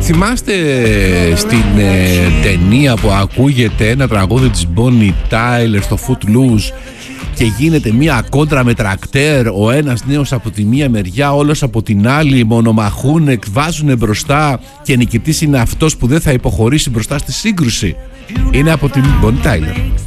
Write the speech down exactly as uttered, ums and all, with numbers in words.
Θυμάστε στην ε, ταινία που ακούγεται ένα τραγούδι της Bonnie Tyler στο Footloose και γίνεται μία κόντρα με τρακτέρ, ο ένας νέος από τη μία μεριά, όλος από την άλλη, μονομαχούν, βάζουν μπροστά και νικητής είναι αυτός που δεν θα υποχωρήσει μπροστά στη σύγκρουση. Είναι από την Bonnie Tyler.